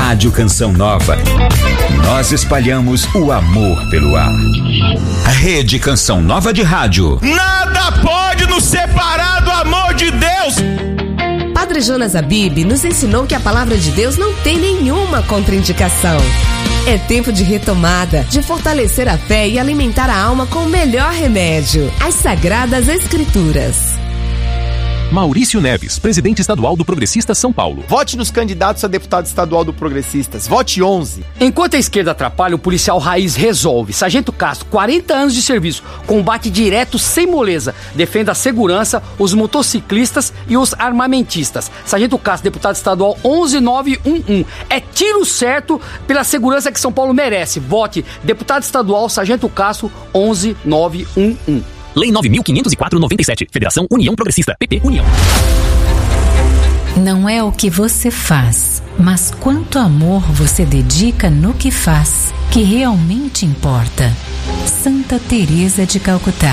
Rádio Canção Nova. Nós espalhamos o amor pelo ar. Rede Canção Nova de Rádio. Nada pode nos separar do amor de Deus. Padre Jonas Abib nos ensinou que a palavra de Deus não tem nenhuma contraindicação. É tempo de retomada, de fortalecer a fé e alimentar a alma com o melhor remédio, as Sagradas Escrituras. Maurício Neves, presidente estadual do Progressistas São Paulo. Vote nos candidatos a deputado estadual do Progressistas. Vote 11. Enquanto a esquerda atrapalha, o policial raiz resolve. Sargento Castro, 40 anos de serviço, combate direto sem moleza. Defenda a segurança, os motociclistas e os armamentistas. Sargento Castro, deputado estadual 11911. É tiro certo pela segurança que São Paulo merece. Vote deputado estadual Sargento Castro 11911. Lei 9.504/97. Federação União Progressista. PP União. Não é o que você faz, mas quanto amor você dedica no que faz, que realmente importa. Santa Teresa de Calcutá.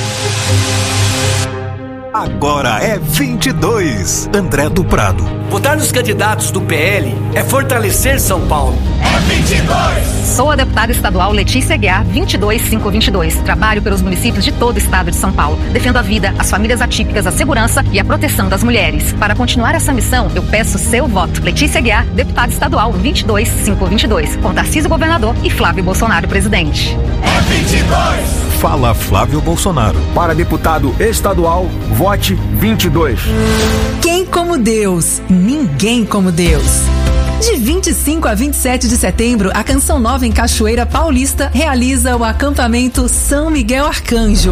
Agora é 22. André do Prado. Votar nos candidatos do PL é fortalecer São Paulo. É 22. Sou a deputada estadual Letícia Aguiar, 22522. Trabalho pelos municípios de todo o estado de São Paulo. Defendo a vida, as famílias atípicas, a segurança e a proteção das mulheres. Para continuar essa missão, eu peço seu voto. Letícia Aguiar, deputada estadual 22522. Com Tarcísio governador e Flávio Bolsonaro presidente. É 22. Fala Flávio Bolsonaro. Para deputado estadual, vote 22. Quem como Deus? Ninguém como Deus. De 25 a 27 de setembro, a Canção Nova em Cachoeira Paulista realiza o acampamento São Miguel Arcanjo.